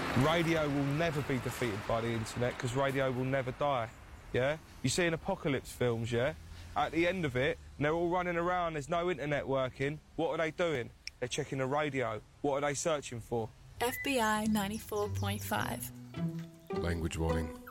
Radio will never be defeated by the internet because radio will never die, yeah? You see in apocalypse films, yeah? At the end of it, they're all running around, there's no internet working. What are they doing? They're checking the radio. What are they searching for? FBI 94.5. Language warning.